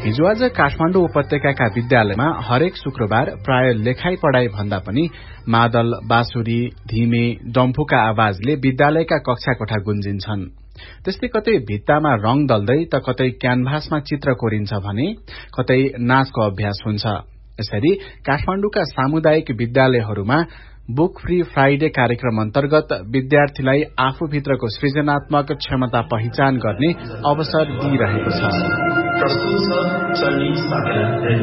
हिजो आज काठमाडौँ उपत्यकाका विद्यालयमा हरेक शुक्रबार प्राय लेखाई पढ़ाई भन्दा पनि मादल, बाँसुरी, धिमे, डम्फुका आवाजले विद्यालयका कक्षा कोठा गुन्जिन्छन्। त्यस्तै कतै भित्तामा रंग दल्दै त कतै क्यानभासमा चित्र कोरिन्छ भने कतै नाचको अभ्यास हुन्छ। यसरी काठमाडौँका सामुदायिक विद्यालयहरूमा बुक फ्री फ्राइडे कार्यक्रम अन्तर्गत विद्यार्थीलाई आफूभित्रको सृजनात्मक क्षमता पहिचान गर्ने अवसर दिइरहेको छ।